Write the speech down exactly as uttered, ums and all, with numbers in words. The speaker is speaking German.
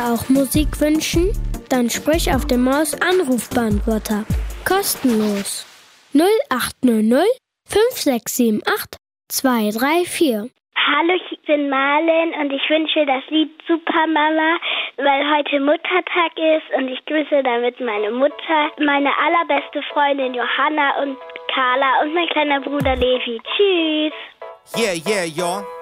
Auch Musik wünschen? Dann sprich auf dem Maus-Anrufbeantworter. Kostenlos. null acht null null fünf sechs sieben acht zwei drei vier. Hallo, ich bin Marlen und ich wünsche das Lied Supermama, weil heute Muttertag ist und ich grüße damit meine Mutter, meine allerbeste Freundin Johanna und Carla und mein kleiner Bruder Levi. Tschüss! Yeah, yeah, y'all.